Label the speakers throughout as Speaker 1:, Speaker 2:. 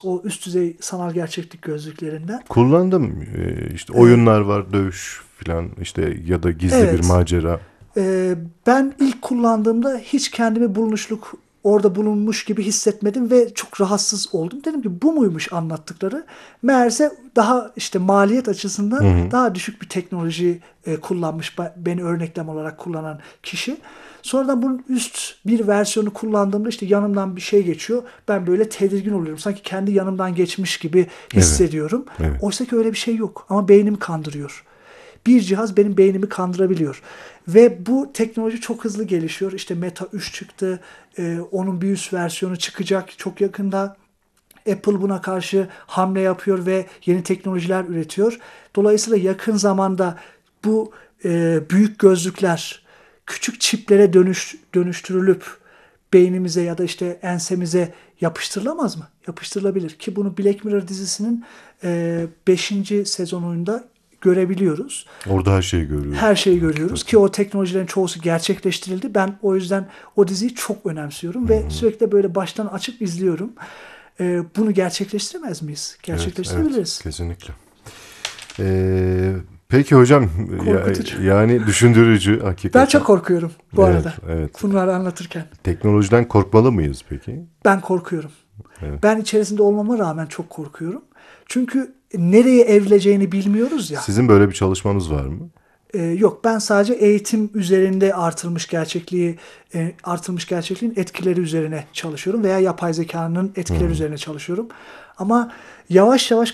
Speaker 1: O üst düzey sanal gerçeklik gözlüklerinden.
Speaker 2: Kullandım. İşte oyunlar var, dövüş falan işte ya da gizli bir
Speaker 1: Evet.
Speaker 2: macera.
Speaker 1: Ben ilk kullandığımda hiç kendimi orada bulunmuş gibi hissetmedim ve çok rahatsız oldum. Dedim ki bu muymuş anlattıkları? Meğerse daha işte maliyet
Speaker 2: Hı
Speaker 1: açısından
Speaker 2: hı.
Speaker 1: daha düşük bir teknoloji kullanmış beni örneklem olarak kullanan kişi. Sonradan bunun üst bir versiyonu kullandığımda işte yanımdan bir şey geçiyor. Ben böyle tedirgin oluyorum. Sanki kendi yanımdan geçmiş gibi
Speaker 2: Evet,
Speaker 1: hissediyorum.
Speaker 2: evet.
Speaker 1: Oysa ki öyle bir şey yok. Ama beynimi kandırıyor. Bir cihaz benim beynimi kandırabiliyor. Ve bu teknoloji çok hızlı gelişiyor. İşte Meta 3 çıktı. Onun bir üst versiyonu çıkacak çok yakında. Apple buna karşı hamle yapıyor ve yeni teknolojiler üretiyor. Dolayısıyla yakın zamanda bu büyük gözlükler küçük çiplere dönüştürülüp beynimize ya da işte ensemize yapıştırılamaz mı? Yapıştırılabilir ki bunu Black Mirror dizisinin 5. sezonunda görebiliyoruz.
Speaker 2: Orada her şeyi görüyoruz
Speaker 1: Her şeyi görüyoruz ki
Speaker 2: hakikaten.
Speaker 1: o teknolojilerin çoğusu gerçekleştirildi. Ben o yüzden o diziyi çok önemsiyorum
Speaker 2: Hı
Speaker 1: ve
Speaker 2: hı.
Speaker 1: sürekli böyle baştan açıp izliyorum. Bunu gerçekleştiremez miyiz?
Speaker 2: Evet, evet,
Speaker 1: Gerçekleştirebiliriz.
Speaker 2: kesinlikle. Ee, peki hocam,
Speaker 1: Korkutucu.
Speaker 2: yani düşündürücü
Speaker 1: Ben
Speaker 2: hakikaten.
Speaker 1: çok korkuyorum bu
Speaker 2: Evet,
Speaker 1: arada.
Speaker 2: evet.
Speaker 1: Bunları anlatırken.
Speaker 2: Teknolojiden korkmalı mıyız peki?
Speaker 1: Ben korkuyorum.
Speaker 2: Evet.
Speaker 1: Ben içerisinde olmama rağmen çok korkuyorum. Çünkü nereye evrileceğini bilmiyoruz ya.
Speaker 2: Sizin böyle bir çalışmanız var mı?
Speaker 1: Yok, ben sadece eğitim üzerinde artırılmış gerçekliğin etkileri üzerine çalışıyorum veya yapay zekanın etkileri
Speaker 2: Hı.
Speaker 1: üzerine çalışıyorum. Ama yavaş yavaş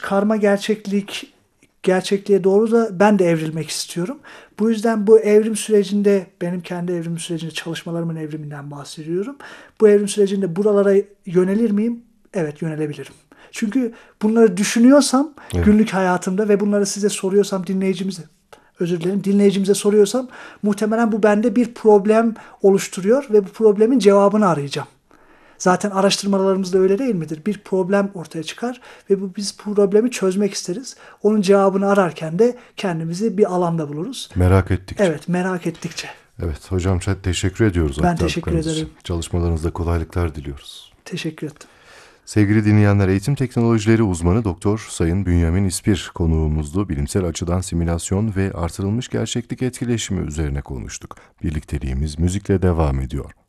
Speaker 1: gerçekliğe doğru da ben de evrilmek istiyorum. Bu yüzden bu evrim sürecinde benim kendi evrim sürecinde çalışmalarımın evriminden bahsediyorum. Bu evrim sürecinde buralara yönelir miyim? Evet, yönelebilirim. Çünkü bunları düşünüyorsam
Speaker 2: Evet.
Speaker 1: günlük hayatımda ve bunları size soruyorsam dinleyicimize soruyorsam muhtemelen bu bende bir problem oluşturuyor ve bu problemin cevabını arayacağım. Zaten araştırmalarımız da öyle değil midir? Bir problem ortaya çıkar ve biz problemi çözmek isteriz. Onun cevabını ararken de kendimizi bir alanda buluruz.
Speaker 2: Merak ettikçe.
Speaker 1: Evet, merak ettikçe.
Speaker 2: Evet hocam, çok teşekkür ediyoruz
Speaker 1: Ben teşekkür
Speaker 2: aktardıklarınız için.
Speaker 1: ederim.
Speaker 2: Çalışmalarınızda kolaylıklar diliyoruz.
Speaker 1: Teşekkür ettim.
Speaker 2: Sevgili dinleyenler, eğitim teknolojileri uzmanı Doktor Sayın Bünyamin İspir konuğumuzdu. Bilimsel açıdan simülasyon ve artırılmış gerçeklik etkileşimi üzerine konuştuk. Birlikteliğimiz müzikle devam ediyor.